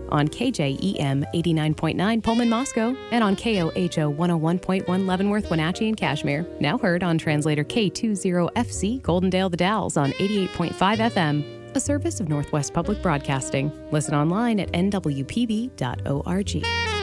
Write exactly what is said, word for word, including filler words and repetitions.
on K J E M eighty-nine point nine Pullman, Moscow, and on K O H O one oh one point one Leavenworth, Wenatchee, and Kashmir. Now heard on translator K twenty F C Goldendale, The Dalles on eighty-eight point five F M, a service of Northwest Public Broadcasting. Listen online at N W P B dot org.